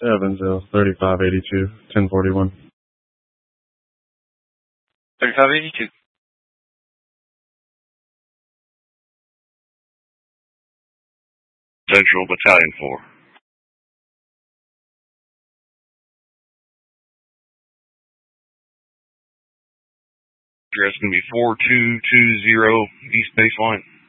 Evansville, 3582, 1041. 3582. Central Battalion 4. Address going to be 4220 East Baseline.